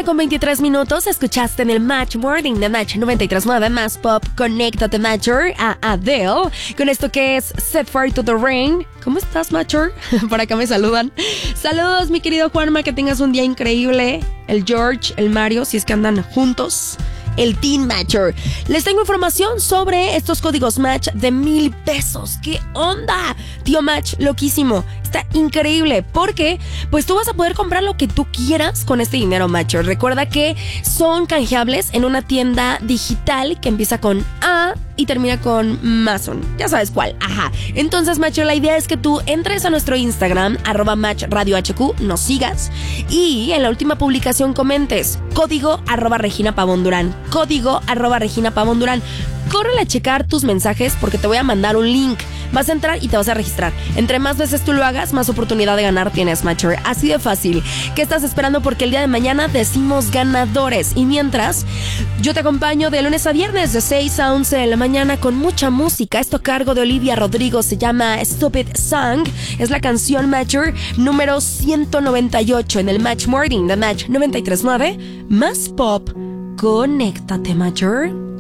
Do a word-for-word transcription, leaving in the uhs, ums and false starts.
con veintitrés minutos. Escuchaste en el Match Morning de Match noventa y tres punto nueve Más Pop. Conéctate, Matcher, a Adele con esto que es Set Fire to the Rain. ¿Cómo estás, Matcher? Por acá me saludan. Saludos, mi querido Juanma, que tengas un día increíble. El George, el Mario, si es que andan juntos. El Teen Matcher. Les tengo información sobre estos códigos Match de mil pesos. ¿Qué onda? Tío Match, loquísimo. Está increíble porque pues tú vas a poder comprar lo que tú quieras con este dinero, Matcher. Recuerda que son canjeables en una tienda digital que empieza con A y termina con Mason. Ya sabes cuál. Ajá. Entonces, Matcher, la idea es que tú entres a nuestro Instagram, arroba Match Radio H Q, nos sigas y en la última publicación comentes código arroba Regina Pavón Durán. Código arroba Regina Pavón Durán. Córrele a checar tus mensajes porque te voy a mandar un link. Vas a entrar y te vas a registrar. Entre más veces tú lo hagas, más oportunidad de ganar tienes, Matcher. Así de fácil. ¿Qué estás esperando? Porque el día de mañana decimos ganadores. Y mientras, yo te acompaño de lunes a viernes de seis a once de la mañana con mucha música. Esto a cargo de Olivia Rodrigo se llama Stupid Song. Es la canción, Matcher, número ciento noventa y ocho en el Match Morning de Match noventa y tres punto nueve Más Pop. Conéctate, Matcher.